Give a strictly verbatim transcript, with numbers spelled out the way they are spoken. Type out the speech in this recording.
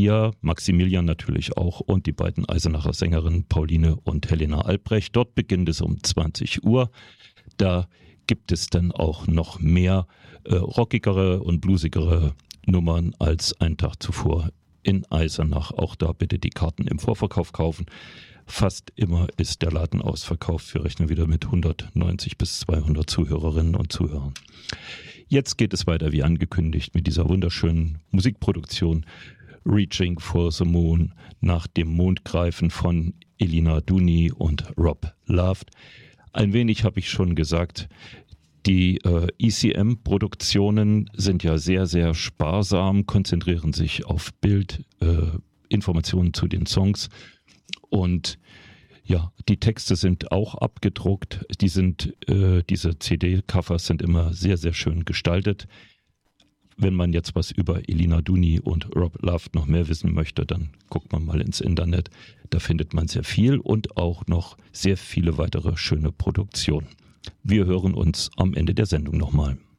wir, Maximilian natürlich auch und die beiden Eisenacher Sängerinnen Pauline und Helena Albrecht. Dort beginnt es um zwanzig Uhr. Da gibt es dann auch noch mehr äh, rockigere und bluesigere Nummern als einen Tag zuvor in Eisenach. Auch da bitte die Karten im Vorverkauf kaufen. Fast immer ist der Laden ausverkauft. Wir rechnen wieder mit hundertneunzig bis zweihundert Zuhörerinnen und Zuhörern. Jetzt geht es weiter wie angekündigt mit dieser wunderschönen Musikproduktion Reaching for the Moon, nach dem Mondgreifen von Elina Duni und Rob Loved. Ein wenig habe ich schon gesagt, die äh, E C M-Produktionen sind ja sehr, sehr sparsam, konzentrieren sich auf Bild, äh, Informationen zu den Songs und ja, die Texte sind auch abgedruckt. Die sind, äh, diese C D-Covers sind immer sehr, sehr schön gestaltet. Wenn man jetzt was über Elina Duni und Rob Loved noch mehr wissen möchte, dann guckt man mal ins Internet. Da findet man sehr viel und auch noch sehr viele weitere schöne Produktionen. Wir hören uns am Ende der Sendung nochmal.